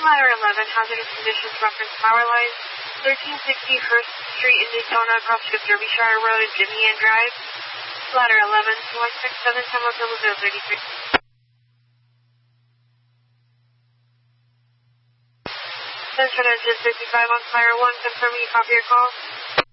Ladder 11, hazardous conditions, reference power lines, 1360 First Street in Daytona, across from Derbyshire Road and Jimmy Ann Drive. Ladder 11, 167, Hamilton, 036. Central Engine 55 on Flyer 1, confirming you copy your call.